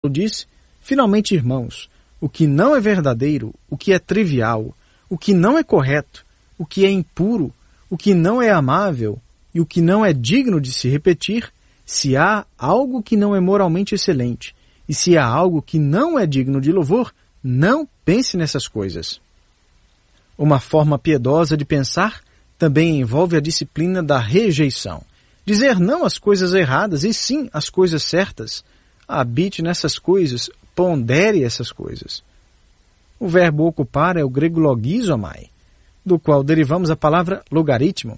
diz: finalmente, irmãos, o que não é verdadeiro, o que é trivial, o que não é correto, o que é impuro, o que não é amável e o que não é digno de se repetir, se há algo que não é moralmente excelente e se há algo que não é digno de louvor, não pense nessas coisas. Uma forma piedosa de pensar também envolve a disciplina da rejeição. Dizer não às coisas erradas e sim às coisas certas. Habite nessas coisas, pondere essas coisas. O verbo ocupar é o grego logizomai, do qual derivamos a palavra logaritmo.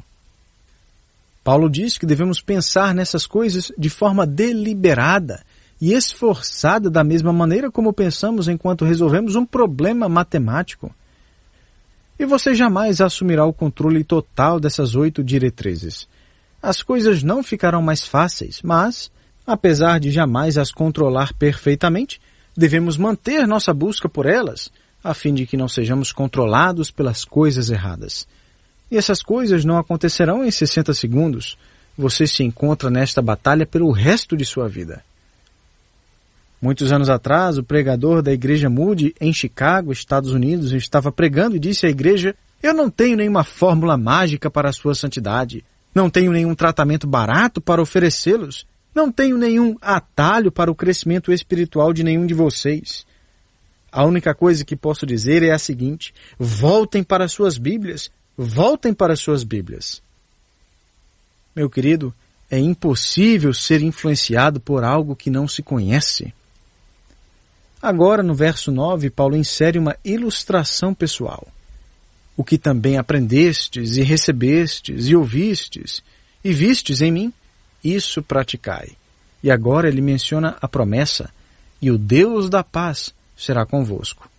Paulo diz que devemos pensar nessas coisas de forma deliberada e esforçada da mesma maneira como pensamos enquanto resolvemos um problema matemático. E você jamais assumirá o controle total dessas 8 diretrizes. As coisas não ficarão mais fáceis, mas, apesar de jamais as controlar perfeitamente, devemos manter nossa busca por elas, a fim de que não sejamos controlados pelas coisas erradas. E essas coisas não acontecerão em 60 segundos. Você se encontra nesta batalha pelo resto de sua vida. Muitos anos atrás, o pregador da igreja Moody, em Chicago, Estados Unidos, estava pregando e disse à igreja: eu não tenho nenhuma fórmula mágica para a sua santidade. Não tenho nenhum tratamento barato para oferecê-los. Não tenho nenhum atalho para o crescimento espiritual de nenhum de vocês. A única coisa que posso dizer é a seguinte: voltem para suas Bíblias. Voltem para suas Bíblias. Meu querido, é impossível ser influenciado por algo que não se conhece. Agora, no verso 9, Paulo insere uma ilustração pessoal. O que também aprendestes e recebestes e ouvistes e vistes em mim, isso praticai. E agora ele menciona a promessa: e o Deus da paz será convosco.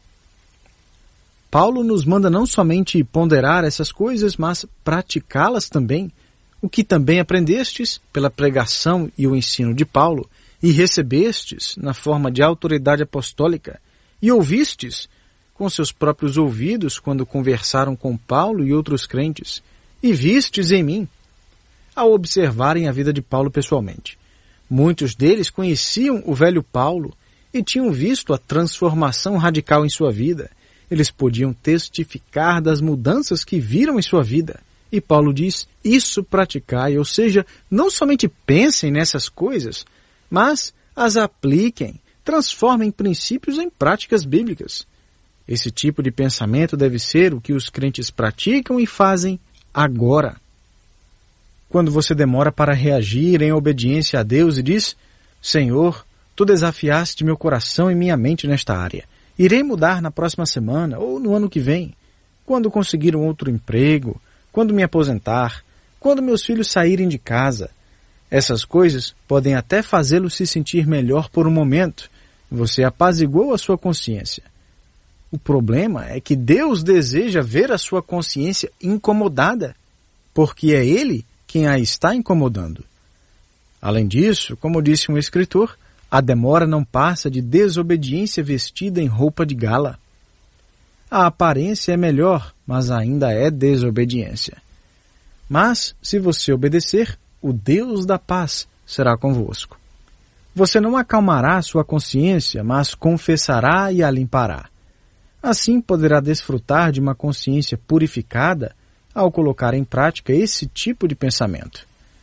Paulo nos manda não somente ponderar essas coisas, mas praticá-las também. O que também aprendestes pela pregação e o ensino de Paulo, e recebestes na forma de autoridade apostólica, e ouvistes com seus próprios ouvidos quando conversaram com Paulo e outros crentes, e vistes em mim. Ao observarem a vida de Paulo pessoalmente, muitos deles conheciam o velho Paulo e tinham visto a transformação radical em sua vida. Eles podiam testificar das mudanças que viram em sua vida. E Paulo diz: isso praticai, ou seja, não somente pensem nessas coisas, mas as apliquem, transformem princípios em práticas bíblicas. Esse tipo de pensamento deve ser o que os crentes praticam e fazem agora. Quando você demora para reagir em obediência a Deus e diz: Senhor, tu desafiaste meu coração e minha mente nesta área. Irei mudar na próxima semana ou no ano que vem, quando conseguir um outro emprego, quando me aposentar, quando meus filhos saírem de casa. Essas coisas podem até fazê-lo se sentir melhor por um momento. Você apaziguou a sua consciência. O problema é que Deus deseja ver a sua consciência incomodada, porque é Ele quem a está incomodando. Além disso, como disse um escritor, a demora não passa de desobediência vestida em roupa de gala. A aparência é melhor, mas ainda é desobediência. Mas, se você obedecer, o Deus da paz será convosco. Você não acalmará sua consciência, mas confessará e a limpará. Assim poderá desfrutar de uma consciência purificada ao colocar em prática esse tipo de pensamento.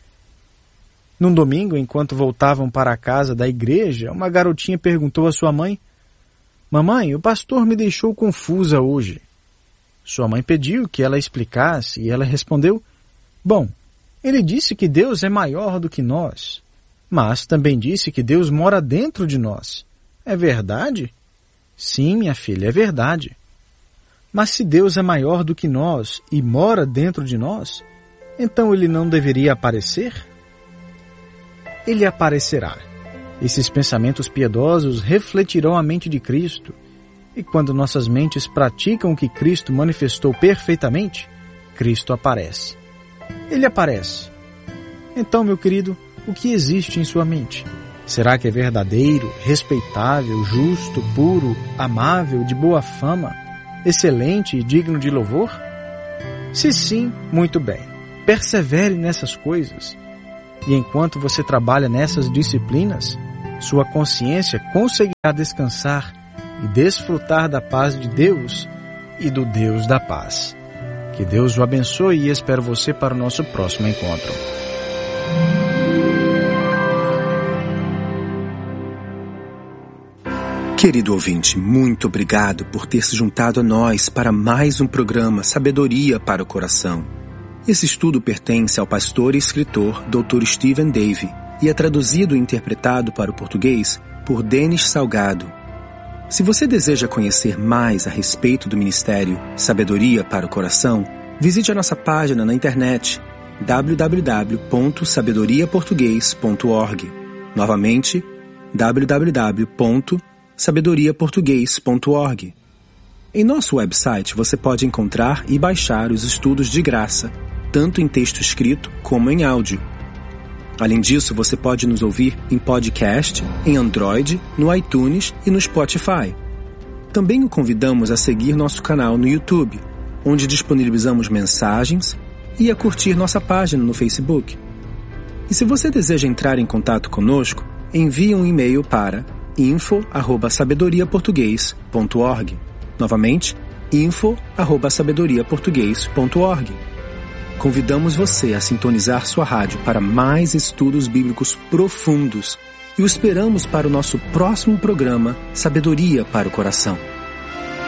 Num domingo, enquanto voltavam para a casa da igreja, uma garotinha perguntou à sua mãe: Mamãe, o pastor me deixou confusa hoje. Sua mãe pediu que ela explicasse e ela respondeu: Bom, ele disse que Deus é maior do que nós, mas também disse que Deus mora dentro de nós. É verdade? Sim, minha filha, é verdade. Mas se Deus é maior do que nós e mora dentro de nós, então ele não deveria aparecer? Ele aparecerá. Esses pensamentos piedosos refletirão a mente de Cristo, e quando nossas mentes praticam o que Cristo manifestou perfeitamente, Cristo aparece. Ele aparece. Então, meu querido, o que existe em sua mente? Será que é verdadeiro, respeitável, justo, puro, amável, de boa fama, excelente e digno de louvor? Se sim, muito bem. Persevere nessas coisas. E enquanto você trabalha nessas disciplinas, sua consciência conseguirá descansar e desfrutar da paz de Deus e do Deus da paz. Que Deus o abençoe e espero você para o nosso próximo encontro. Querido ouvinte, muito obrigado por ter se juntado a nós para mais um programa Sabedoria para o Coração. Esse estudo pertence ao pastor e escritor Dr. Stephen Davey e é traduzido e interpretado para o português por Denis Salgado. Se você deseja conhecer mais a respeito do ministério Sabedoria para o Coração, visite a nossa página na internet www.sabedoriaportugues.org. Novamente, www.sabedoriaportugues.org. Em nosso website você pode encontrar e baixar os estudos de graça, tanto em texto escrito como em áudio. Além disso, você pode nos ouvir em podcast, em Android, no iTunes e no Spotify. Também o convidamos a seguir nosso canal no YouTube, onde disponibilizamos mensagens, e a curtir nossa página no Facebook. E se você deseja entrar em contato conosco, envie um e-mail para info@sabedoriaportugues.org. Novamente, info@sabedoriaportugues.org. Convidamos você a sintonizar sua rádio para mais estudos bíblicos profundos e o esperamos para o nosso próximo programa Sabedoria para o Coração.